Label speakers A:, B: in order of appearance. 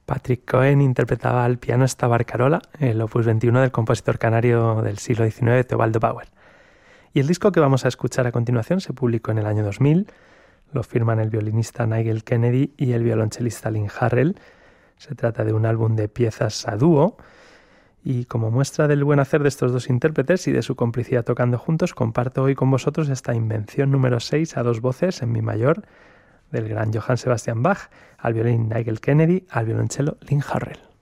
A: Patrick Cohen interpretaba al piano esta barcarola, el opus 21 del compositor canario del siglo XIX, Theobaldo Bauer. Y el disco que vamos a escuchar a continuación se publicó en el año 2000, lo firman el violinista Nigel Kennedy y el violonchelista Lynn Harrell. Se trata de un álbum de piezas a dúo, y como muestra del buen hacer de estos dos intérpretes y de su complicidad tocando juntos, comparto hoy con vosotros esta invención número 6 a dos voces en mi mayor, del gran Johann Sebastian Bach, al violín Nigel Kennedy, al violonchelo Lynn Harrell.